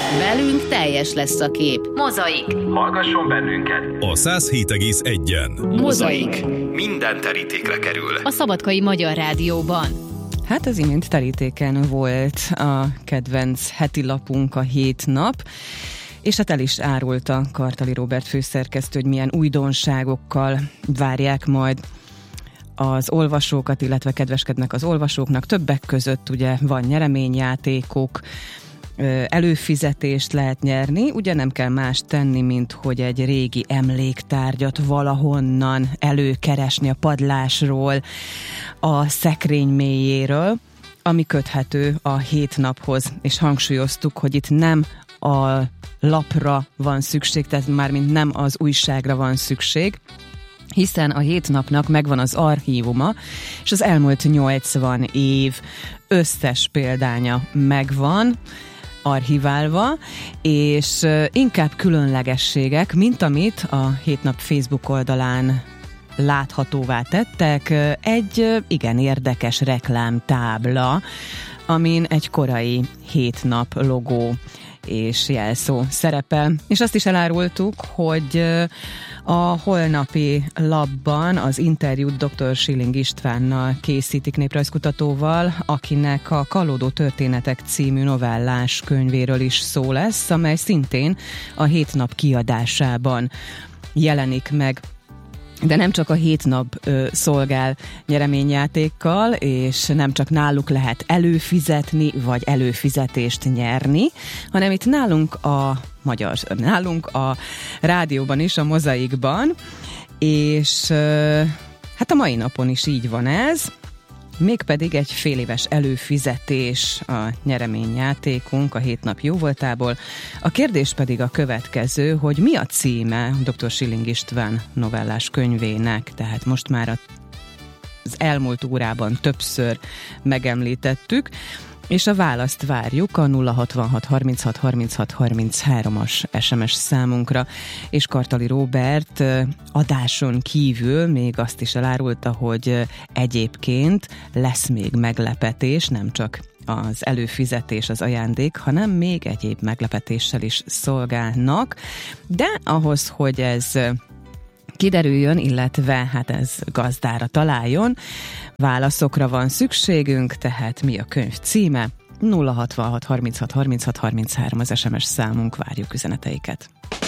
Velünk teljes lesz a kép. Mozaik. Hallgasson bennünket a 107,1-en. Mozaik. Minden terítékre kerül. A Szabadkai Magyar Rádióban. Hát az imént terítéken volt a kedvenc heti lapunk, a Hét Nap, és hát el is árulta Kartali Róbert főszerkesztő, hogy milyen újdonságokkal várják majd az olvasókat, illetve kedveskednek az olvasóknak. Többek között ugye van nyereményjátékok, előfizetést lehet nyerni, ugye nem kell más tenni, mint hogy egy régi emléktárgyat valahonnan előkeresni a padlásról, a szekrény mélyéről, ami köthető a Hét Naphoz, és hangsúlyoztuk, hogy itt nem a lapra van szükség, tehát mármint nem az újságra van szükség, hiszen a Hét Napnak megvan az archívuma, és az elmúlt 80 év összes példánya megvan, archiválva, és inkább különlegességek, mint amit a Hét Nap Facebook oldalán láthatóvá tettek, egy igen érdekes reklámtábla, amin egy korai Hét Nap logó és jelszó szerepel. És azt is elárultuk, hogy a holnapi lapban az interjút dr. Schilling Istvánnal készítik, néprajzkutatóval, akinek a Kallódó történetek című novellás könyvéről is szó lesz, amely szintén a Hét Nap kiadásában jelenik meg. De nem csak a Hét Nap szolgál nyereményjátékkal, és nem csak náluk lehet előfizetni, vagy előfizetést nyerni, hanem itt nálunk a rádióban is, a Mozaikban, és hát a mai napon is így van ez, mégpedig egy féléves előfizetés a nyereményjátékunk a Hét Nap jóvoltából. A kérdés pedig a következő, hogy mi a címe dr. Schilling István novellás könyvének, tehát most már az elmúlt órában többször megemlítettük, és a választ várjuk a 066 36 36 33-as SMS számunkra, és Kartali Róbert adáson kívül még azt is elárulta, hogy egyébként lesz még meglepetés, nem csak az előfizetés, az ajándék, hanem még egyéb meglepetéssel is szolgálnak, de ahhoz, hogy ez kiderüljön, illetve hát ez gazdára találjon, válaszokra van szükségünk, tehát mi a könyv címe? 066 36 36 33 az SMS számunk, várjuk üzeneteiket.